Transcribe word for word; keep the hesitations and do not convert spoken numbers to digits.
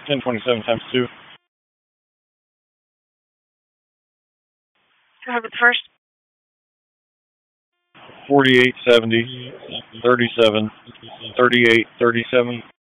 ten twenty-seven times two. Go ahead with the first. forty-eight seventy, thirty-seven, thirty-eight thirty-seven.